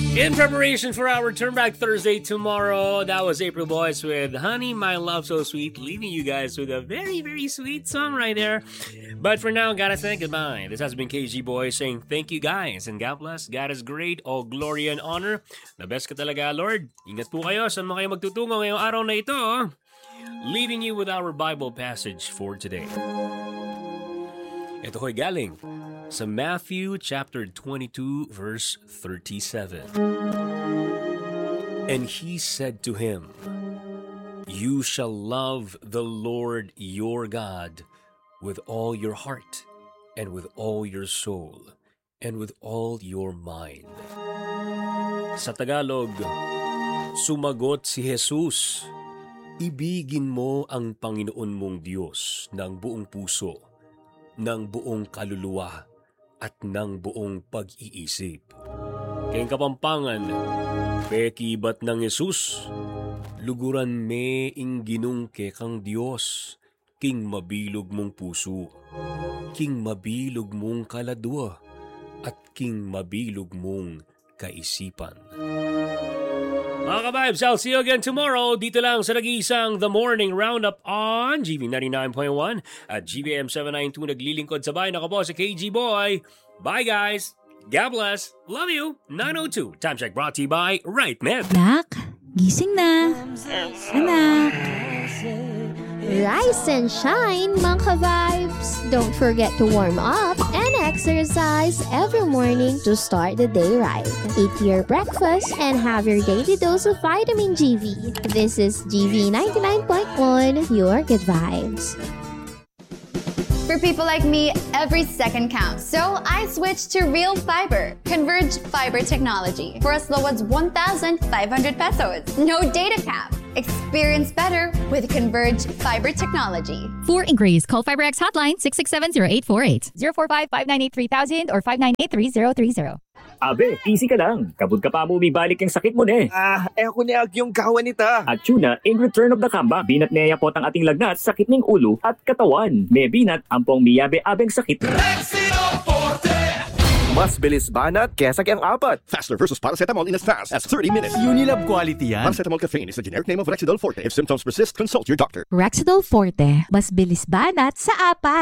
In preparation for our Turn Back Thursday tomorrow, that was April Boys with Honey, My Love So Sweet, leaving you guys with a very, very sweet song right there. But for now, gotta say goodbye. This has been KG Boy saying thank you guys and God bless. God is great. All glory and honor. The best ka talaga, Lord. Ingat po kayo. Saan mo kayo magtutungo ngayong araw na ito? Leaving you with our Bible passage for today. Ito ko'y galing sa Matthew chapter 22 verse 37. And he said to him, You shall love the Lord your God with all your heart and with all your soul and with all your mind. Sa Tagalog, sumagot si Jesus, ibigin mo ang Panginoon mong Diyos ng buong puso, ng buong kaluluwa, at ng buong pag-iisip. Kayong Kapampangan, pekibat ng Jesus, luguran me ing ginungke kang Diyos, king mabilog mong puso, king mabilog mong kaladwa, at king mabilog mong kaisipan. Mga ka-vibes, I'll see you again tomorrow dito lang sa nag-iisang The Morning Roundup on GV 99.1 at GVM 792 naglilingkod sa bahay. Ako po si KG Boy. Bye guys. God bless. Love you. 9:02. Time check brought to you by Right Med. Nak, gising na. Anak. Rise and shine, mga ka-vibes! Don't forget to warm up and exercise every morning to start the day right. Eat your breakfast and have your daily dose of vitamin GV. This is GV 99.1, your good vibes. For people like me, every second counts. So I switched to Real Fiber, Converge Fiber Technology, for as low as 1,500 pesos. No data cap. Experience better with Converge Fiber Technology. For inquiries, call FiberX hotline 667-0848, 045-598-3000 or 598-3030. Abe, easy ka lang. Kabud ka pa mo umibalik yung sakit mo ne. Ako ni yung kawan nita. At tuna, in return of the comeback, binat niya po ang ating lagnat, sakit ng ulo at katawan. May binat, ampong miyabe-abeng sakit. Mas bilis banat kesa kayang apat. Faster versus paracetamol in as fast as 30 minutes. Unilab quality yan. Paracetamol caffeine is the generic name of Rexidol Forte. If symptoms persist, consult your doctor. Rexidol Forte, mas bilis banat sa apat.